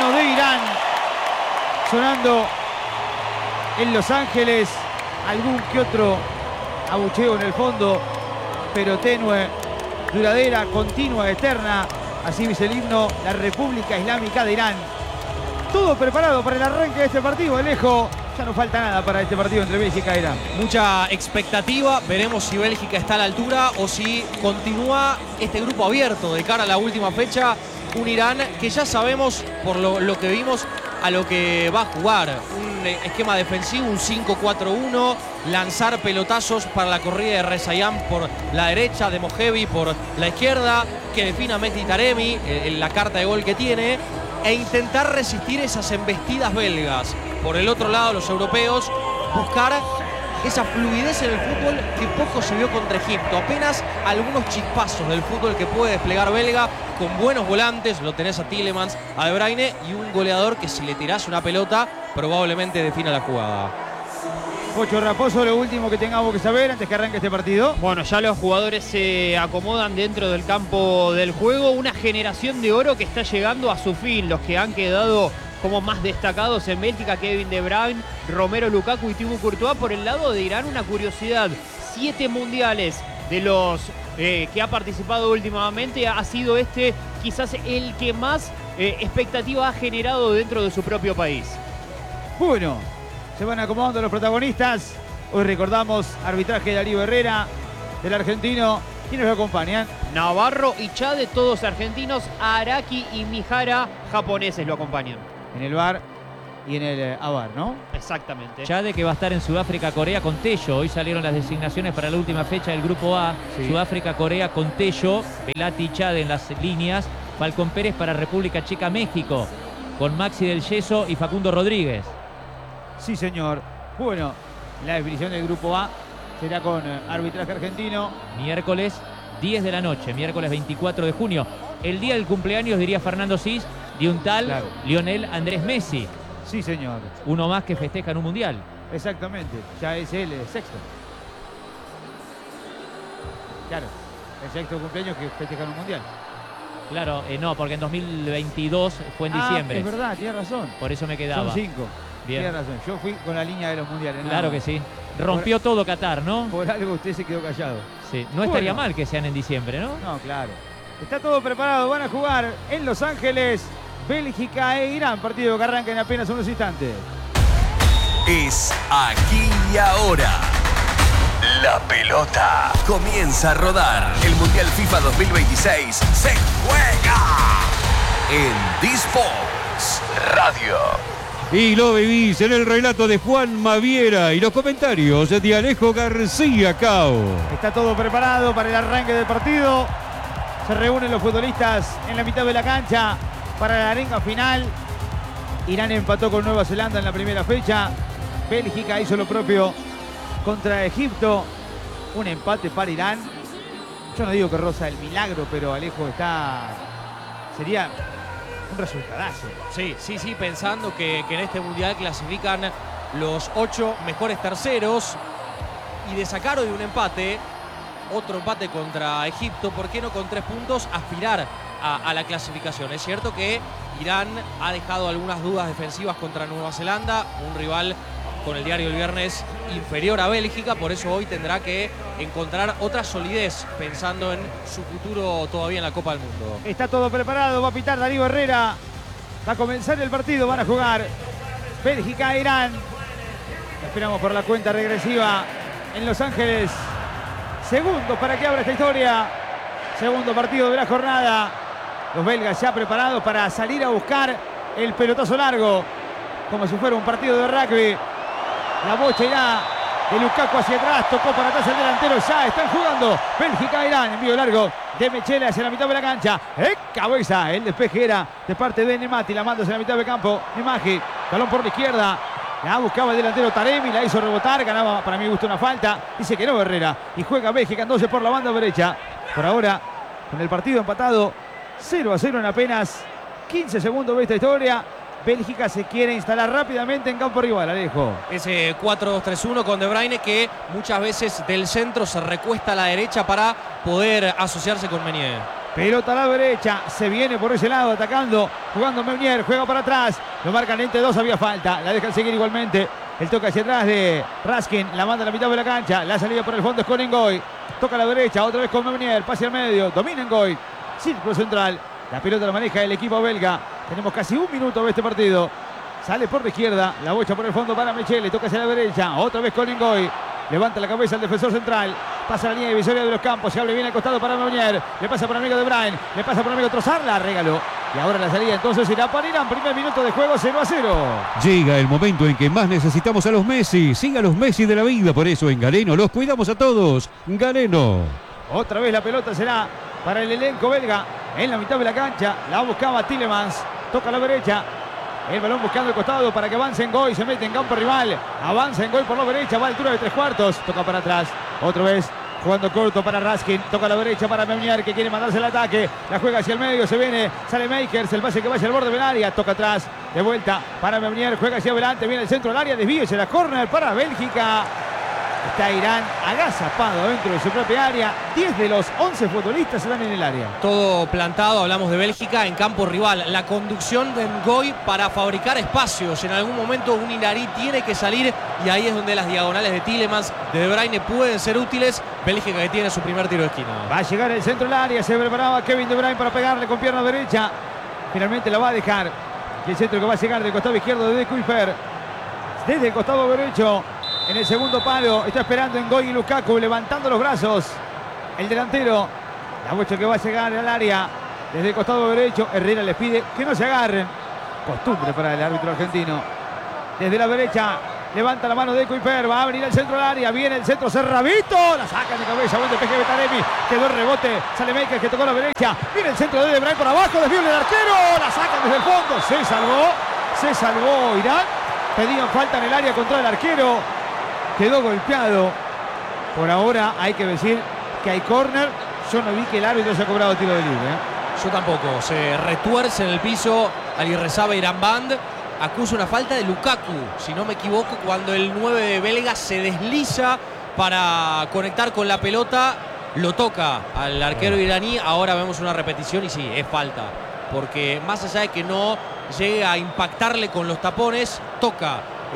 himno de Irán sonando en Los Ángeles. Algún que otro abucheo en el fondo, pero tenue, duradera, continua, eterna. Así dice el himno, la República Islámica de Irán. Todo preparado para el arranque de este partido, Alejo. Ya no falta nada para este partido entre Bélgica e Irán. Mucha expectativa. Veremos si Bélgica está a la altura o si continúa este grupo abierto de cara a la última fecha. Un Irán que ya sabemos, por lo que vimos, a lo que va a jugar. Un esquema defensivo, un 5-4-1. Lanzar pelotazos para la corrida de Rezaian por la derecha, de Mojevi por la izquierda. Que defina Mehdi Taremi en la carta de gol que tiene. E intentar resistir esas embestidas belgas. Por el otro lado, los europeos, buscar esa fluidez en el fútbol que poco se vio contra Egipto. Apenas algunos chispazos del fútbol que puede desplegar Belga con buenos volantes. Lo tenés a Tielemans, a De Bruyne y un goleador que si le tirás una pelota probablemente defina la jugada. Pocho Raposo, lo último que tengamos que saber antes que arranque este partido. Bueno, ya los jugadores se acomodan dentro del campo del juego. Una generación de oro que está llegando a su fin. Los que han quedado como más destacados en Bélgica: Kevin De Bruyne, Romelu Lukaku y Thibaut Courtois. Por el lado de Irán, una curiosidad: 7 mundiales de los que ha participado últimamente, ha sido este quizás el que más expectativa ha generado dentro de su propio país. Bueno, se van acomodando los protagonistas. Hoy recordamos arbitraje de Darío Herrera, del argentino. ¿Quiénes lo acompañan? Navarro y Chade, todos argentinos. Araki y Mihara, japoneses, lo acompañan. En el VAR y en el AVAR, ¿no? Exactamente. Chade, que va a estar en Sudáfrica, Corea con Tello. Hoy salieron las designaciones para la última fecha del Grupo A. Sí. Sudáfrica, Corea con Tello, Velati y Chade en las líneas. Falcón Pérez para República Checa, México, con Maxi del Yeso y Facundo Rodríguez. Sí, señor. Bueno, la definición del Grupo A será con arbitraje argentino. Miércoles 10 de la noche, miércoles 24 de junio. El día del cumpleaños, diría Fernando Cis, de un tal Claro. Lionel Andrés Messi. Sí, señor. Uno más que festeja en un mundial. Exactamente. Ya es el sexto. Claro, el sexto cumpleaños que festejan un mundial. Claro, no, porque en 2022 fue en diciembre. Es verdad, tiene razón. Por eso me quedaba. Son 5. Bien. Tiene razón. Yo fui con la línea de los mundiales. Claro que sí. Rompió todo Qatar, ¿no? Por algo usted se quedó callado. Sí. No estaría Bueno. mal que sean en diciembre, ¿no? No, claro. Está todo preparado. Van a jugar en Los Ángeles Bélgica e Irán. Partido que arranca en apenas unos instantes. Es aquí y ahora. La pelota comienza a rodar. El Mundial FIFA 2026 se juega en D-Sports Radio. Y lo vivís en el relato de Juan Maviera y los comentarios de Alejo García Cao. Está todo preparado para el arranque del partido. Se reúnen los futbolistas en la mitad de la cancha para la arenga final. Irán empató con Nueva Zelanda en la primera fecha. Bélgica hizo lo propio contra Egipto. Un empate para Irán. Yo no digo que roza el milagro, pero Alejo sería un resultadazo. Sí, pensando que en este mundial clasifican los 8 mejores terceros y de sacar hoy un empate, otro empate contra Egipto, ¿por qué no con 3 puntos aspirar a la clasificación? Es cierto que Irán ha dejado algunas dudas defensivas contra Nueva Zelanda, un rival con el diario El Viernes inferior a Bélgica, por eso hoy tendrá que encontrar otra solidez pensando en su futuro todavía en la Copa del Mundo. Está todo preparado, va a pitar Darío Herrera. Va a comenzar el partido, van a jugar Bélgica e Irán. Esperamos por la cuenta regresiva en Los Ángeles. Segundos para que abra esta historia. Segundo partido de la jornada. Los belgas ya preparados para salir a buscar el pelotazo largo. Como si fuera un partido de rugby. La bocha irá de Lukaku hacia atrás. Tocó para atrás el delantero. Ya están jugando Bélgica e Irán. Envío largo de Mechele hacia la mitad de la cancha. Cabeza. El despeje era de parte de Nemati. La manda hacia la mitad del campo. Nemagi. Balón por la izquierda. La buscaba el delantero Taremi. La hizo rebotar. Ganaba para mi gusto una falta. Dice que no Herrera. Y juega Bélgica entonces por la banda derecha. Por ahora, con el partido empatado 0-0 en apenas 15 segundos de esta historia. Bélgica se quiere instalar rápidamente en campo rival, Alejo. Ese 4-2-3-1 con De Bruyne que muchas veces del centro se recuesta a la derecha para poder asociarse con Meunier. Pelota a la derecha, se viene por ese lado atacando, jugando Meunier, juega para atrás, lo marcan entre dos, había falta, la dejan seguir igualmente. El toque hacia atrás de Raskin, la manda a la mitad de la cancha, la salida por el fondo es con Ngoy, toca a la derecha, otra vez con Meunier, pase al medio, domina Ngoy, círculo central, la pelota la maneja el equipo belga, tenemos casi un minuto de este partido, sale por la izquierda, la bocha por el fondo para Michele, toca hacia la derecha, otra vez con Ngoy. Levanta la cabeza el defensor central. Pasa la línea divisoria de los campos. Se abre bien al costado para Meunier. Le pasa por el amigo de Bryan. Le pasa por el amigo Trossard. La regaló. Y ahora la salida entonces será para Irán. Primer minuto de juego 0-0. Llega el momento en que más necesitamos a los Messi. Siga a los Messi de la vida. Por eso en Galeno los cuidamos a todos. Galeno. Otra vez la pelota será para el elenco belga. En la mitad de la cancha. La buscaba Tielemans. Toca a la derecha. El balón buscando el costado para que avance Ngoy, se mete en campo rival, avanza Ngoy por la derecha, va a altura de 3/4, toca para atrás, otra vez jugando corto para Raskin, toca a la derecha para Meunier que quiere mandarse el ataque, la juega hacia el medio, se viene, sale Makers, el pase que vaya al borde del área, toca atrás, de vuelta para Meunier, juega hacia adelante, viene el centro del área, desvío, se la córner para Bélgica. Está Irán agazapado dentro de su propia área. 10 de los 11 futbolistas están en el área. Todo plantado, hablamos de Bélgica, en campo rival. La conducción de Ngoy para fabricar espacios. En algún momento un iraní tiene que salir y ahí es donde las diagonales de Tielemans, de Bruyne pueden ser útiles. Bélgica que tiene su primer tiro de esquina. Va a llegar el centro del área, se preparaba Kevin De Bruyne para pegarle con pierna derecha. Finalmente la va a dejar. Y el centro que va a llegar del costado izquierdo de Kuyper. Desde el costado derecho. En el segundo palo está esperando Ngoy y Lukaku levantando los brazos. El delantero. La bocha que va a llegar al área. Desde el costado derecho. Herrera les pide que no se agarren. Costumbre para el árbitro argentino. Desde la derecha. Levanta la mano de Kuyper. Va a abrir el centro del área. Viene el centro Cerravito. La saca de cabeza. Buen despeje de Taremi. Quedó el rebote. Sale Makers que tocó la derecha. Viene el centro de Bruyne por abajo. Desvío el arquero. La sacan desde el fondo. Se salvó. Se salvó Irán. Pedían falta en el área contra el arquero. Quedó golpeado. Por ahora hay que decir que hay córner. Yo no vi que el árbitro se ha cobrado tiro de libre. Yo tampoco. Se retuerce en el piso Alirezaba Iranband. Acusa una falta de Lukaku, si no me equivoco, cuando el 9 de belga se desliza para conectar con la pelota. Lo toca al arquero iraní. Ahora vemos una repetición y sí, es falta. Porque más allá de que no llegue a impactarle con los tapones, toca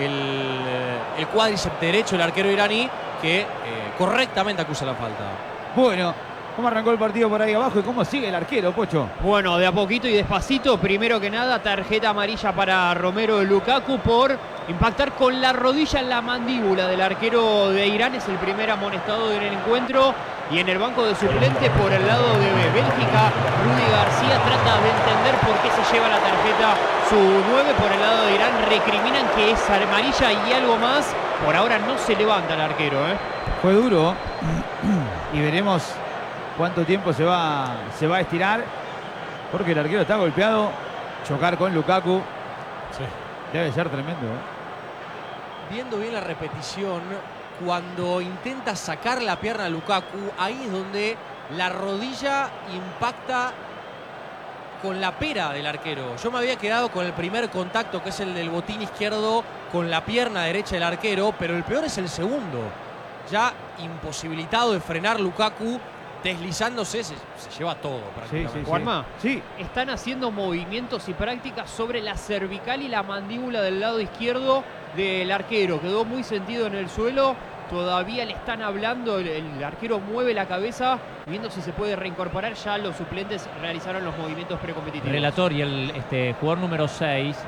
el cuádriceps derecho el arquero iraní, que correctamente acusa la falta. Bueno, ¿cómo arrancó el partido por ahí abajo y cómo sigue el arquero, Pocho? Bueno, de a poquito y despacito. Primero que nada, tarjeta amarilla para Romero Lukaku por impactar con la rodilla en la mandíbula del arquero de Irán. Es el primer amonestado del encuentro. Y en el banco de suplentes por el lado de Bélgica, Rudy García trata de entender por qué se lleva la tarjeta su 9. Por el lado de Irán recriminan que es amarilla y algo más. Por ahora no se levanta el arquero. Fue duro y veremos cuánto tiempo se va a estirar, porque el arquero está golpeado. Chocar con Lukaku debe ser tremendo. Viendo bien la repetición, cuando intenta sacar la pierna a Lukaku, ahí es donde la rodilla impacta con la pera del arquero. Yo me había quedado con el primer contacto, que es el del botín izquierdo con la pierna derecha del arquero, pero el peor es el segundo. Ya imposibilitado de frenar Lukaku, deslizándose, se lleva todo prácticamente. Sí. Juanma, Sí. están haciendo movimientos y prácticas sobre la cervical y la mandíbula del lado izquierdo del arquero. Quedó muy sentido en el suelo. Todavía le están hablando. El arquero mueve la cabeza viendo si se puede reincorporar. Ya los suplentes realizaron los movimientos precompetitivos. Relator y el jugador número 6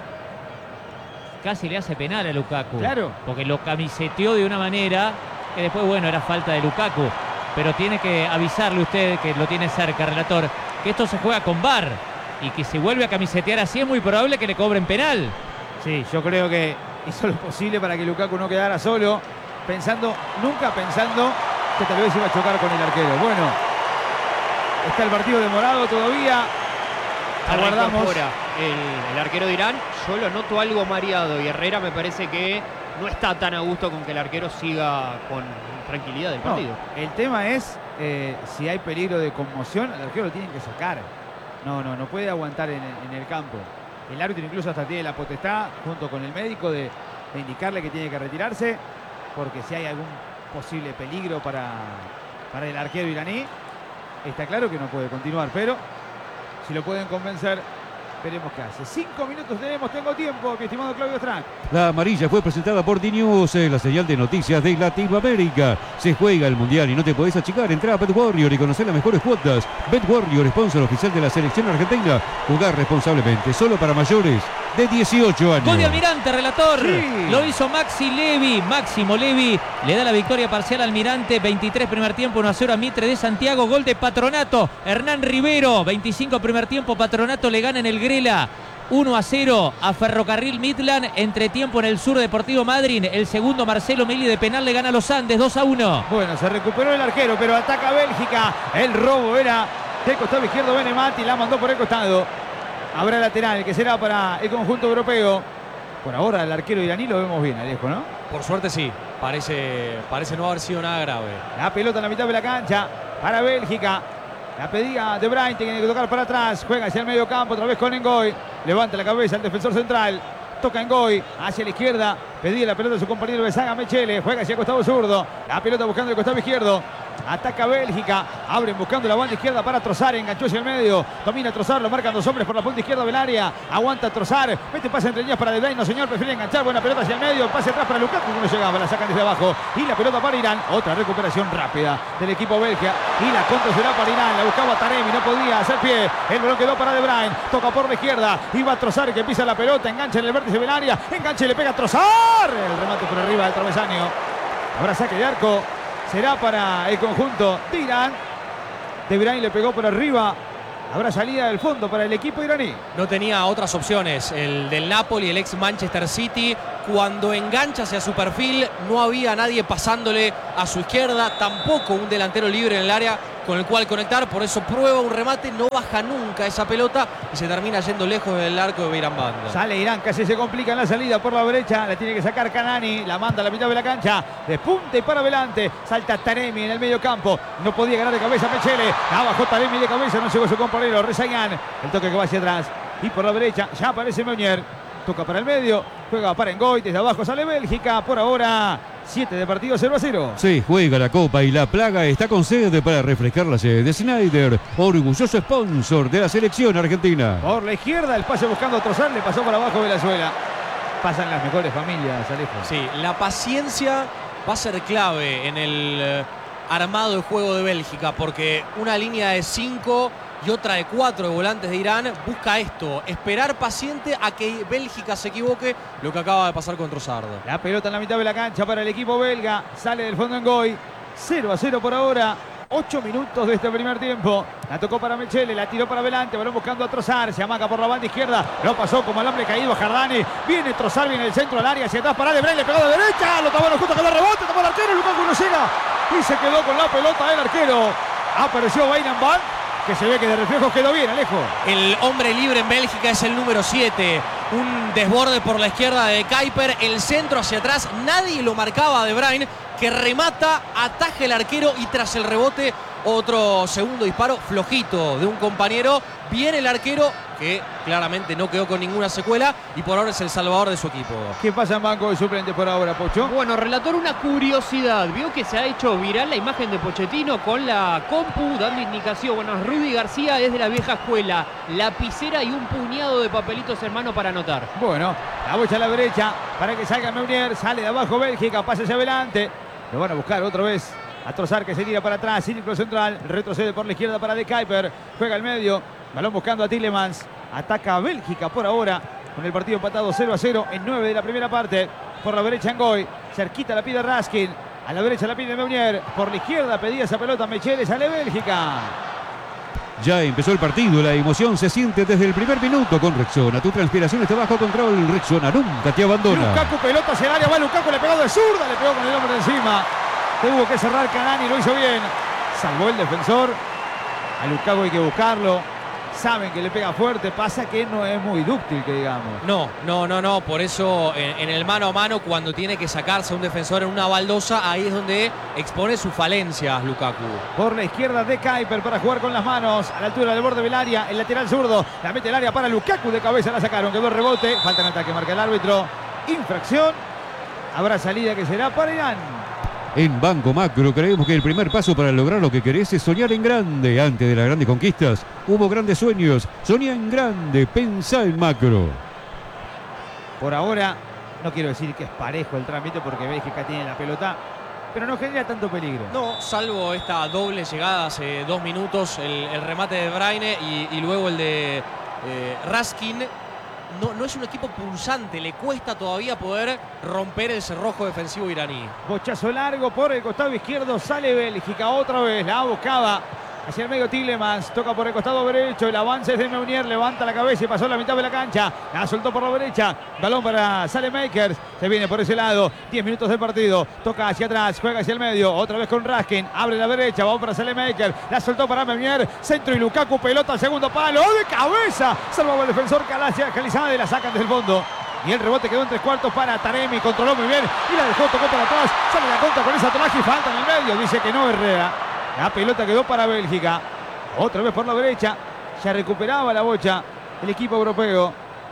casi le hace penal a Lukaku. Claro. Porque lo camiseteó de una manera que después, bueno, era falta de Lukaku. Pero tiene que avisarle usted, que lo tiene cerca, relator, que esto se juega con VAR. Y que si vuelve a camisetear así es muy probable que le cobren penal. Sí, yo creo que hizo lo posible para que Lukaku no quedara solo, nunca pensando que tal vez iba a chocar con el arquero. Bueno, está el partido demorado todavía. Aguardamos. Reincorpora el arquero de Irán. Yo lo noto algo mareado y Herrera me parece que no está tan a gusto con que el arquero siga con tranquilidad el partido. No, el tema es si hay peligro de conmoción, el arquero lo tienen que sacar. No puede aguantar en el campo. El árbitro incluso hasta tiene la potestad, junto con el médico, de indicarle que tiene que retirarse, porque si hay algún posible peligro para el arquero iraní, está claro que no puede continuar, pero si lo pueden convencer, veremos qué hace. 5 minutos tenemos, tengo tiempo, mi estimado Claudio Strack. La amarilla fue presentada por D-News, la señal de noticias de Latinoamérica. Se juega el Mundial y no te podés achicar. Entrá a BetWarrior y conocer las mejores cuotas. BetWarrior, sponsor oficial de la selección argentina. Jugar responsablemente, solo para mayores de 18 años. Gol de Almirante, relator. Sí. Lo hizo Máximo Levi. Le da la victoria parcial al Almirante. 23 primer tiempo, 1-0 a Mitre de Santiago. Gol de Patronato. Hernán Rivero. 25 primer tiempo. Patronato le gana en el Grela. 1-0 a Ferrocarril Midland. Entretiempo en el Sur Deportivo Madryn. El segundo, Marcelo Meli de penal, le gana a los Andes. 2-1. Bueno, se recuperó el arquero, pero ataca Bélgica. El robo era del costado izquierdo Benemati. La mandó por el costado. Habrá lateral, que será para el conjunto europeo. Por ahora el arquero iraní lo vemos bien, Alejo, ¿no? Por suerte sí, parece no haber sido nada grave. La pelota en la mitad de la cancha para Bélgica. La pedía De Bruyne, tiene que tocar para atrás. Juega hacia el medio campo, otra vez con Ngoy. Levanta la cabeza el defensor central. Toca Ngoy hacia la izquierda. Pedía la pelota a su compañero Besaga Mechele. Juega hacia el costado zurdo. La pelota buscando el costado izquierdo. Ataca Bélgica. Abren buscando la banda izquierda para Trossard. Enganchó hacia el medio. Domina Trossard. Lo marcan dos hombres por la punta izquierda del área. Aguanta Trossard. Mete pase entre líneas para De Bruyne. No, señor. Prefiere enganchar. Buena pelota hacia el medio. Pase atrás para Lukaku. No llegaba. La sacan desde abajo. Y la pelota para Irán. Otra recuperación rápida del equipo belga. Y la contra será para Irán. La buscaba Taremi. No podía hacer pie. El balón quedó para De Bruyne. Toca por la izquierda. Iba Trossard que pisa la pelota. Engancha en el vértice del área. Engancha y le pega a Trossard. El remate por arriba del travesaño. Habrá saque de arco. Será para el conjunto de Irán. De Bruyne le pegó por arriba. Habrá salida del fondo para el equipo iraní. No tenía otras opciones. El del Napoli, el ex Manchester City, cuando engancha hacia su perfil, no había nadie pasándole a su izquierda. Tampoco un delantero libre en el área con el cual conectar. Por eso prueba un remate, no baja nunca esa pelota y se termina yendo lejos del arco de Beiran Banda. Sale Irán, casi se complica en la salida por la derecha. La tiene que sacar Kanani. La manda a la mitad de la cancha. De punta y para adelante. Salta Taremi en el medio campo. No podía ganar de cabeza Mechele. La bajó Taremi de cabeza. No llegó su compañero Rezayan. El toque que va hacia atrás. Y por la derecha ya aparece Meunier. Toca para el medio. Juega para Ngoy. Desde abajo sale Bélgica. Por ahora 7 de partido, 0-0. Se juega la Copa y la Plaga está con sede para refrescar la sede de Schneider, orgulloso sponsor de la selección argentina. Por la izquierda, el pase buscando a Trossard, le pasó por abajo Venezuela. Pasan las mejores familias, Alejo. Sí, la paciencia va a ser clave en el armado de juego de Bélgica, porque una línea de 5 y otra de 4 de volantes de Irán busca esto, esperar paciente a que Bélgica se equivoque, lo que acaba de pasar con Trossard. La pelota en la mitad de la cancha para el equipo belga, sale del fondo Ngoy, 0-0 por ahora. 8 minutos de este primer tiempo. La tocó para Mechele, la tiró para adelante. Balón buscando a Trossard. Se amaca por la banda izquierda. Lo pasó como el hombre caído a Jardani. Viene Trossard, viene el centro del área. Hacia atrás para De Bruyne. Le pegó de derecha. Lo tomó justo, quedó rebote. Tomó el arquero. Lukaku no llega. Y se quedó con la pelota el arquero. Apareció Beiran Banda, que se ve que de reflejos quedó bien, Alejo. El hombre libre en Bélgica es el número 7. Un desborde por la izquierda de Kuiper. El centro hacia atrás. Nadie lo marcaba a De Bruyne, que remata, ataja el arquero y tras el rebote otro segundo disparo flojito de un compañero. Viene el arquero, que claramente no quedó con ninguna secuela y por ahora es el salvador de su equipo. ¿Qué pasa en banco de suplente por ahora, Pocho? Bueno, relator, una curiosidad. Vio que se ha hecho viral la imagen de Pochettino con la compu dando indicación. Bueno, Rudy García es de la vieja escuela. Lapicera y un puñado de papelitos en mano para anotar. Bueno, la bocha a la derecha para que salga Meunier. Sale de abajo Bélgica, pasa hacia adelante. Lo van a buscar otra vez a Trossard, que se tira para atrás. Círculo central, retrocede por la izquierda para De Kuiper. Juega al medio, balón buscando a Tielemans. Ataca a Bélgica por ahora, con el partido empatado 0-0 en 9 de la primera parte. Por la derecha Ngoy, cerquita la pide Raskin. A la derecha la pide Meunier. Por la izquierda pedía esa pelota Mechele, sale Bélgica. Ya empezó el partido, la emoción se siente desde el primer minuto con Rexona. Tu transpiración está bajo control, Rexona nunca te abandona. Lukaku, pelota hacia el área, va Lukaku, le pegó de zurda, le pegó con el hombre de encima. Tuvo que cerrar Kanani, lo hizo bien. Salvó el defensor. A Lukaku hay que buscarlo. Saben que le pega fuerte, pasa que no es muy dúctil, que digamos. No. Por eso en el mano a mano, cuando tiene que sacarse a un defensor en una baldosa, ahí es donde expone sus falencias Lukaku. Por la izquierda de Kuiper para jugar con las manos a la altura del borde del área. El lateral zurdo la mete el área para Lukaku, de cabeza la sacaron, quedó el rebote. Falta en ataque, marca el árbitro. Infracción. Habrá salida que será para Irán. En Banco Macro creemos que el primer paso para lograr lo que querés es soñar en grande. Antes de las grandes conquistas, hubo grandes sueños. Soñá en grande, pensá en macro. Por ahora, no quiero decir que es parejo el trámite porque Bélgica tiene la pelota, pero no genera tanto peligro. No, salvo esta doble llegada hace 2 minutos, el remate de Braine y luego el de Raskin. No es un equipo pulsante, le cuesta todavía poder romper el cerrojo defensivo iraní. Bochazo largo por el costado izquierdo, sale Bélgica otra vez, la buscaba hacia el medio Tielemans, toca por el costado derecho, el avance es de Meunier, levanta la cabeza y pasó a la mitad de la cancha, la soltó por la derecha, balón para Saelemaekers, se viene por ese lado, 10 minutos de partido, toca hacia atrás, juega hacia el medio, otra vez con Raskin, abre la derecha, balón para Saelemaekers, la soltó para Meunier, centro y Lukaku, pelota al segundo palo, de cabeza, salvaba el defensor Calizade y la sacan desde el fondo. Y el rebote quedó en 3/4 para Taremi, controló muy bien y la dejó, tocó para atrás, sale la contra con esa traje y falta en el medio, dice que no Herrera. La pelota quedó para Bélgica. Otra vez por la derecha. Ya recuperaba la bocha el equipo europeo.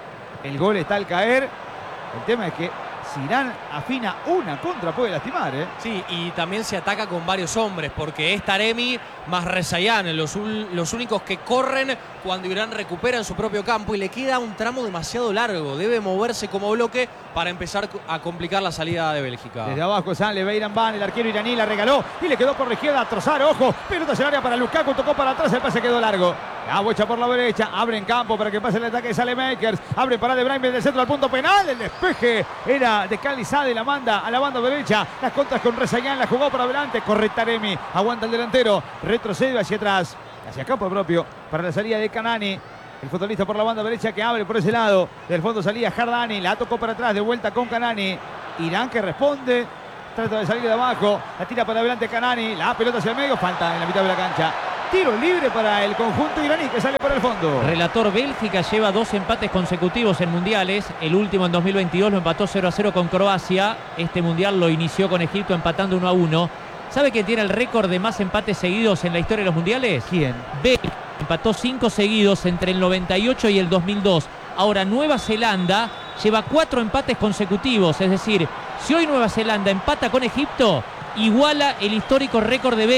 El gol está al caer. El tema es que si Irán afina una contra puede lastimar, ¿eh? Sí, y también se ataca con varios hombres, porque es Taremi más Rezaian los únicos que corren cuando Irán recupera en su propio campo y le queda un tramo demasiado largo. Debe moverse como bloque para empezar a complicar la salida de Bélgica. Desde abajo sale Beiran Ban, el arquero iraní la regaló y le quedó por la izquierda a Trozar, ojo, pelota hacia el área para Lukaku, tocó para atrás, el pase quedó largo. La bocha por la derecha, abre en campo para que pase el ataque de Saelemaekers, abre para De Bruyne desde el centro al punto penal, el despeje era de Calizade, la manda a la banda derecha, las contras con Rezaian, la jugó por adelante, corre Taremi, aguanta el delantero, retrocede hacia atrás, hacia campo propio, para la salida de Kanani. El futbolista por la banda derecha que abre por ese lado. Del fondo salía Jardani. La tocó para atrás. De vuelta con Kanani. Irán que responde. Trata de salir de abajo. La tira para adelante Kanani. La pelota hacia el medio. Falta en la mitad de la cancha. Tiro libre para el conjunto iraní que sale por el fondo. Relator, Bélgica lleva 2 empates consecutivos en mundiales. El último en 2022 lo empató 0-0 con Croacia. Este mundial lo inició con Egipto empatando 1-1. ¿Sabe quién tiene el récord de más empates seguidos en la historia de los mundiales? ¿Quién? Bélgica. Empató 5 seguidos entre el 98 y el 2002. Ahora Nueva Zelanda lleva 4 empates consecutivos. Es decir, si hoy Nueva Zelanda empata con Egipto, iguala el histórico récord de Bélgica.